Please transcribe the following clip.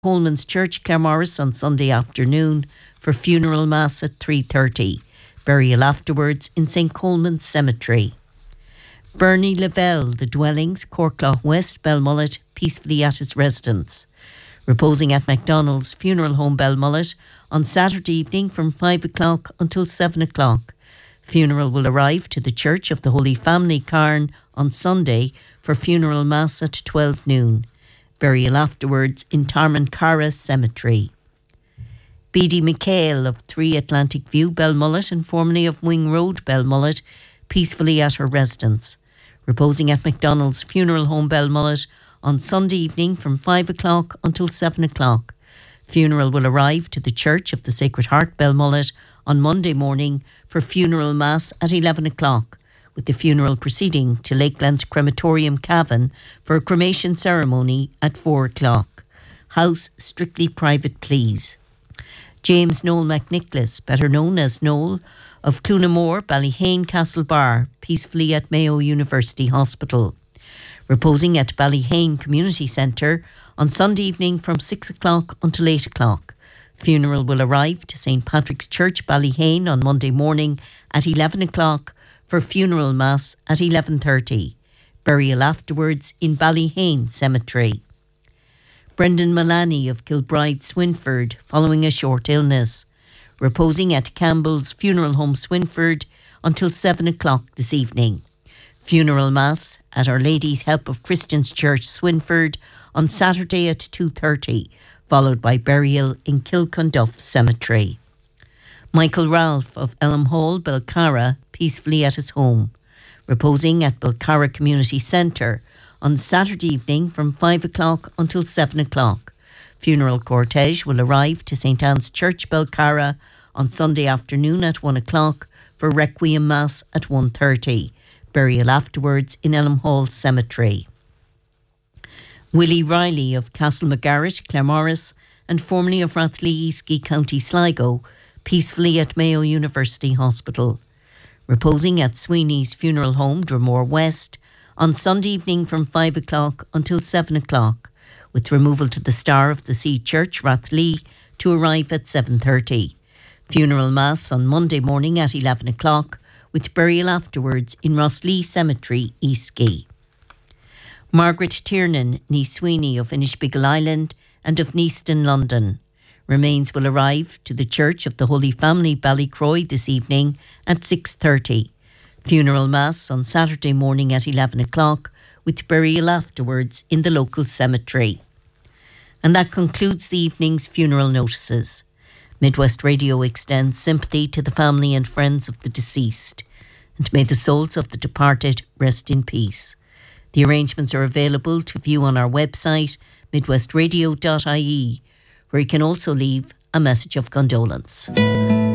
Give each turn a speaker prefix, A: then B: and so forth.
A: Coleman's Church, Claremorris, on Sunday afternoon for funeral mass at 3:30. Burial afterwards in St Coleman's Cemetery. Bernie Lavelle, The Dwellings, Corklough West, Belmullet, peacefully at his residence. Reposing at MacDonald's Funeral Home, Belmullet, on Saturday evening from 5 o'clock until 7 o'clock. Funeral will arrive to the Church of the Holy Family, Carn, on Sunday for funeral mass at 12 noon. Burial afterwards in Tarmancara Cemetery. Beadie McHale of 3 Atlantic View, Belmullet, and formerly of Wing Road, Belmullet, peacefully at her residence. Reposing at MacDonald's Funeral Home, Belmullet, on Sunday evening from 5 o'clock until 7 o'clock. Funeral will arrive to the Church of the Sacred Heart, Belmullet, on Monday morning for funeral mass at 11 o'clock, with the funeral proceeding to Lakelands Crematorium, Cavan, for a cremation ceremony at 4 o'clock. House strictly private, please. James Noel McNicholas, better known as Noel, of Clunamore, Ballyhane, Castlebar, peacefully at Mayo University Hospital. Reposing at Ballyhane Community Centre on Sunday evening from 6 o'clock until 8 o'clock. Funeral will arrive to St Patrick's Church, Ballyhane, on Monday morning at 11 o'clock for funeral mass at 11:30. Burial afterwards in Ballyhane Cemetery. Brendan Mullaney of Kilbride, Swinford, following a short illness. Reposing at Campbell's Funeral Home, Swinford, until 7 o'clock this evening. Funeral mass at Our Lady's Help of Christians Church, Swinford, on Saturday at 2:30, followed by burial in Kilcunduff Cemetery. Michael Ralph of Elm Hall, Belcarra, peacefully at his home. Reposing at Belcarra Community Centre on Saturday evening from 5 o'clock until 7 o'clock. Funeral cortege will arrive to St Anne's Church, Belcarra, on Sunday afternoon at 1 o'clock for Requiem Mass at 1:30. Burial afterwards in Elm Hall Cemetery. Willie Riley of Castlemagarish, Claremorris, and formerly of Rathlee, County Sligo, peacefully at Mayo University Hospital. Reposing at Sweeney's Funeral Home, Dromore West, on Sunday evening from 5 o'clock until 7 o'clock, with removal to the Star of the Sea Church, Rathlee, to arrive at 7:30. Funeral Mass on Monday morning at 11 o'clock, with burial afterwards in Rosslee Cemetery, Eastskey. Margaret Tiernan, niece Sweeney of Inishbiggle Island and of Neaston, London. Remains will arrive to the Church of the Holy Family, Ballycroy, this evening at 6:30. Funeral Mass on Saturday morning at 11 o'clock, with burial afterwards in the local cemetery. And that concludes the evening's funeral notices. Midwest Radio extends sympathy to the family and friends of the deceased, and may the souls of the departed rest in peace. The arrangements are available to view on our website, midwestradio.ie, where you can also leave a message of condolence.